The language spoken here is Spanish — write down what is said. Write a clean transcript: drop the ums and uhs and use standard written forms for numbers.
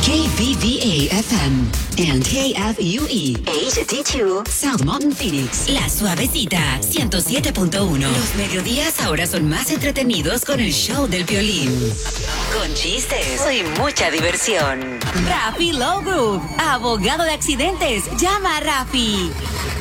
KVVA FM and KFUE HD2 South Mountain Phoenix. La Suavecita 107.1. Los mediodías ahora son más entretenidos con el show del violín. Con chistes y mucha diversión. Rafi Low Group, abogado de accidentes. Llama a Rafi.